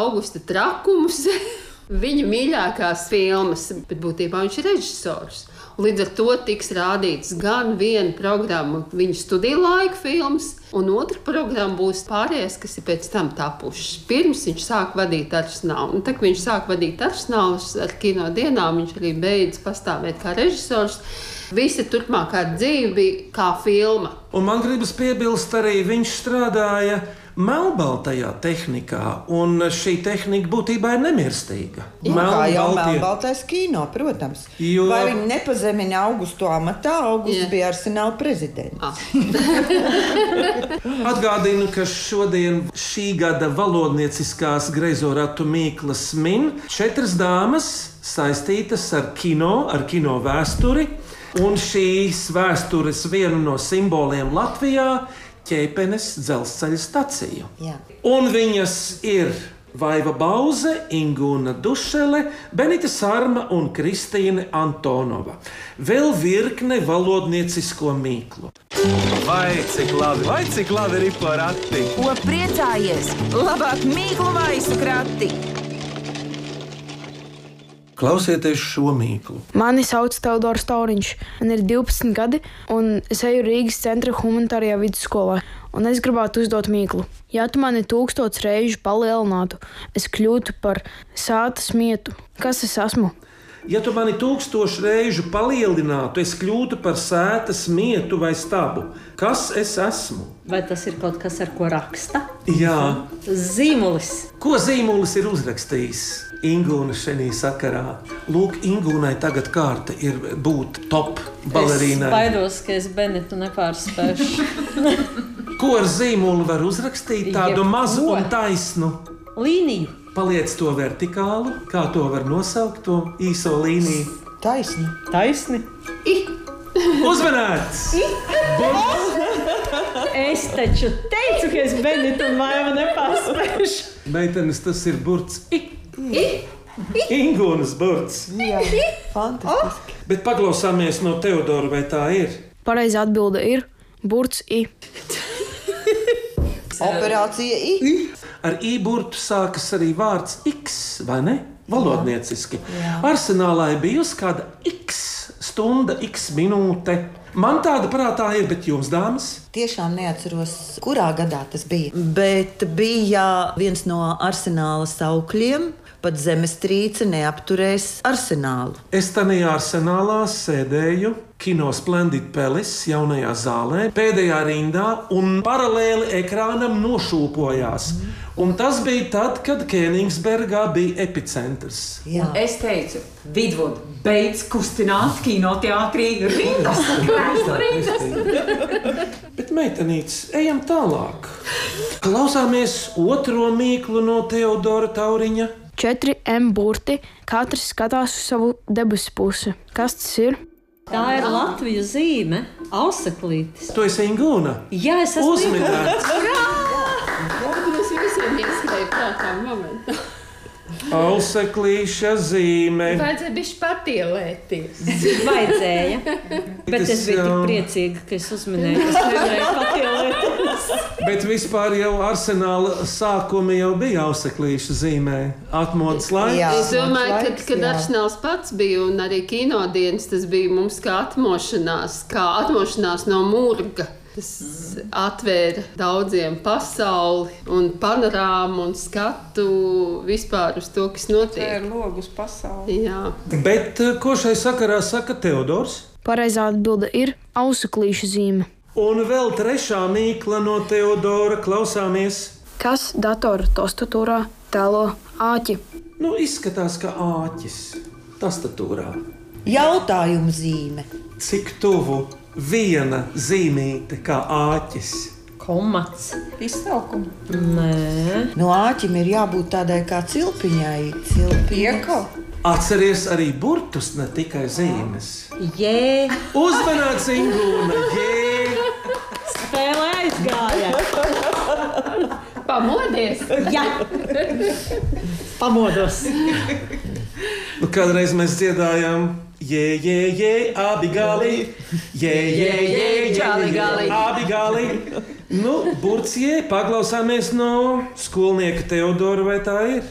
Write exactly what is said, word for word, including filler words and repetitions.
Augusta trakumus. Viņa mīļākās filmas, bet būtībā viņš ir režisors. Un līdz ar to tiks rādīts gan viena programma viņa studiju laika filmas, un otra programma būs pārējās, kas ir pēc tam tapušas. Pirms viņš sāk vadīt Arsenālu. Un tad, kad viņš sāk vadīt Arsenālu ar kino dienām, viņš arī beidz pastāvēt kā režisors. Visa turpmākā dzīve bija kā filma. Un man gribas piebilst arī, viņš strādāja melnbaltajā tehnikā, un šī tehnika būtībā ir nemirstīga. Jā, kā jau melnbaltais kino, protams. Jo... Vai viņi nepazemina Augustu amatā? Augusts Jā. bija Arsenāla prezidents. Ah. Atgādinu, ka šodien šī gada valodnieciskās Greizo ratu mīklas min četras dāmas saistītas ar kino, ar kino vēsturi, un šīs vēstures vienu no simboliem Latvijā Ķēpenes dzelzceļa staciju. Jā. Un viņas ir Vaiva Bauze, Ingūna Dušele, Benita Sarma un Kristīne Antonova. Vēl virkne valodniecisko mīklu. Vai cik labi, vai cik labi ir porakti? Ko priecājies? Labāk mīklu maisu krati! Klausieties šo mīklu. Mani sauc Teodors Tauriņš. Man ir divpadsmit gadi, un es eju Rīgas centra humanitārajā vidusskolā. Un es gribētu uzdot mīklu. Ja tu mani tūkstots reižu palielinātu, es kļūtu par sātas mietu. Kas es esmu? Ja tu mani tūkstošu reižu palielinātu, es kļūtu par sētas mietu vai stabu. Kas es esmu? Vai tas ir kaut kas, ar ko raksta? Jā. Zīmulis. Ko zīmulis ir uzrakstījis? Ingūna šajā sakarā. Lūk, Ingūnai tagad kārta ir būt top balerīnai. Es baidos, ka es Benitu nepārspēšu. Ko ar zīmolu var uzrakstīt? Tādu mazu un taisnu līniju. Paliec to vertikālu. Kā to var nosaukt, to īso līniju? Taisni. Taisni. I. Uzmanēts! Es taču teicu, ka es Benitu un Vaivu nepārspēšu. Meitenes, tas ir burts I. I. Ingūnas burts. Jā, fantastiski. Bet paklausāmies no Teodora, vai tā ir? Pareizā atbilde ir burts I. Operācija I. Ar I burtu sākas arī vārds X, vai ne? Valodnieciski. Jā. Arsenālā ir bijusi kāda X stunda, X minūte. Man tāda prātā ir, bet jums, dāmas? Tiešām neatceros, kurā gadā tas bija. Bet bija viens no Arsenāla saukļiem. Pat zemestrīce neapturēs Arsenālu. Es tajā Arsenālā sēdēju Kino Splendid Palace jaunajā zālē, pēdējā rindā, un paralēli ekrānam nošūpojās. Mm. Un tas bija tad, kad Kēnigsbergā bija epicentrs. Jā. Un es teicu, Vidvud, beidz kustināt kinoteātrī rindas. rindas. Bet, meitenītes, ejam tālāk. Klausāmies otro mīklu no Teodora Tauriņa. Četri M burti, katrs skatās uz savu debesu pusi. Kas tas ir? Tā ir Latviju zīme, auseklītis. Tu esi Ingūna? Jā, es esmu Uzminēts. Jā, mums visiem ieskrēja prātā momentā. Auseklīša zīme. Vajadzēja bišķi patielēties. Vajadzēja. Bet es, es biju jau... tik priecīga, ka es uzminēju, ka es nevarēju patielēties. Bet vispār jau Arsenāla sākumi jau bija auseklīša zīmē. Atmodas laiks. Jā, es domāju, kad, kad Arsenāls pats bija un arī kinodienas, tas bija mums kā atmošanās, kā atmošanās no murga. Tas atvēra daudziem pasauli un panorāmu un skatu vispār uz to, kas notiek. Tā ir logus pasauli. Jā. Bet ko šai sakarā saka Teodors? Pareizā atbilde ir auseklīša zīme. Un vēl trešā mīkla no Teodora, klausāmies. Kas datora tastatūrā tēlo āķi? Nu, izskatās kā āķis tastatūrā. Jautājuma zīme. Cik tuvu viena zīmīte kā āķis? Komats. Izsaukuma. Nē. No āķim ir jābūt tādai kā cilpiņai. Pieko. Atceries arī burtus, ne tikai zīmes. Jē. Uzmanāts, Ingūna, jē. Spēlē aizgāja. Pamodies. Jā. Pamodos. Nu, kādreiz mēs dziedājām jē, jē, jē, abi gali. Jē, jē, jē, čali gali. Abi gali. Nu, burts jē, paklausāmies no skolnieka Teodora, vai tā ir?